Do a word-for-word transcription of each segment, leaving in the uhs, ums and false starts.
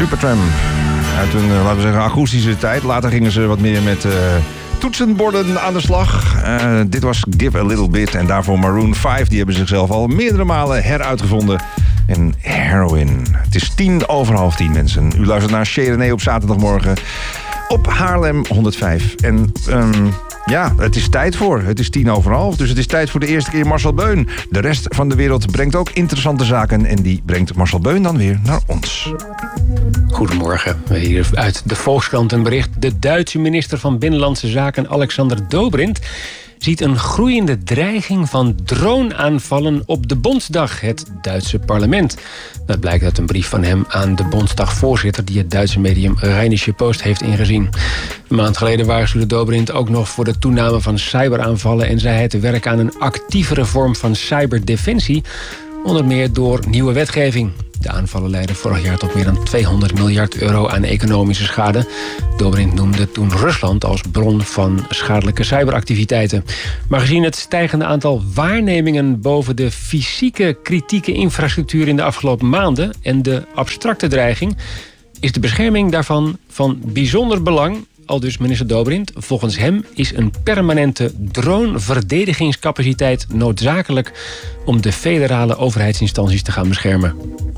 Supertramp. Uit een, laten we zeggen, akoestische tijd. Later gingen ze wat meer met uh, toetsenborden aan de slag. Uh, dit was Give a Little Bit. En daarvoor Maroon vijf. Die hebben zichzelf al meerdere malen heruitgevonden. En Heroin. Het is tien over half tien, mensen. U luistert naar Chez René op zaterdagmorgen. Op Haarlem honderdvijf. En um, ja, het is tijd voor. Het is tien over half. Dus het is tijd voor de eerste keer Marcel Beun. De rest van de wereld brengt ook interessante zaken. En die brengt Marcel Beun dan weer naar ons. Goedemorgen. Hier uit de Volkskrant een bericht. De Duitse minister van Binnenlandse Zaken Alexander Dobrindt ziet een groeiende dreiging van droneaanvallen op de Bondsdag, het Duitse parlement. Dat blijkt uit een brief van hem aan de Bondsdagvoorzitter die het Duitse medium Rheinische Post heeft ingezien. Een maand geleden waarschuwde Dobrindt ook nog voor de toename van cyberaanvallen en zei hij te werken aan een actievere vorm van cyberdefensie, onder meer door nieuwe wetgeving. De aanvallen leidden vorig jaar tot meer dan tweehonderd miljard euro aan economische schade. Dobrindt noemde toen Rusland als bron van schadelijke cyberactiviteiten. Maar gezien het stijgende aantal waarnemingen boven de fysieke kritieke infrastructuur in de afgelopen maanden en de abstracte dreiging, is de bescherming daarvan van bijzonder belang. Aldus minister Dobrindt. Volgens hem is een permanente drone-verdedigingscapaciteit noodzakelijk om de federale overheidsinstanties te gaan beschermen.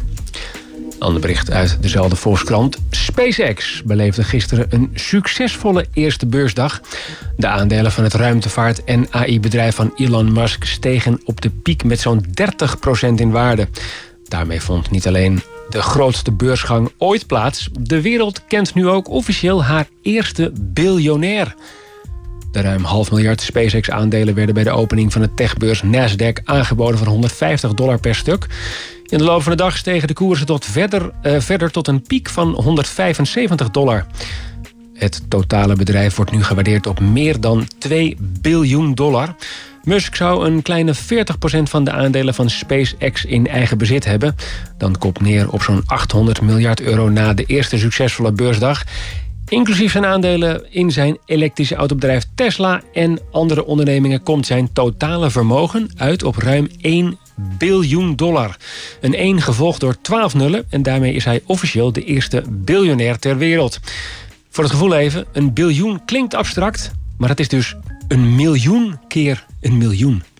Ander bericht uit dezelfde Volkskrant. SpaceX beleefde gisteren een succesvolle eerste beursdag. De aandelen van het ruimtevaart- en A I-bedrijf van Elon Musk stegen op de piek met zo'n dertig procent in waarde. Daarmee vond niet alleen de grootste beursgang ooit plaats. De wereld kent nu ook officieel haar eerste biljonair. De ruim half miljard SpaceX-aandelen werden bij de opening van de techbeurs Nasdaq aangeboden voor honderdvijftig dollar per stuk. In de loop van de dag stegen de koersen tot verder, uh, verder tot een piek van honderdvijfenzeventig dollar. Het totale bedrijf wordt nu gewaardeerd op meer dan twee biljoen dollar. Musk zou een kleine veertig procent van de aandelen van SpaceX in eigen bezit hebben. Dan komt neer op zo'n achthonderd miljard euro na de eerste succesvolle beursdag. Inclusief zijn aandelen in zijn elektrische autobedrijf Tesla en andere ondernemingen komt zijn totale vermogen uit op ruim één biljoen dollar. Een één gevolgd door twaalf nullen en daarmee is hij officieel de eerste biljonair ter wereld. Voor het gevoel even, een biljoen klinkt abstract, maar het is dus een miljoen keer een miljoen.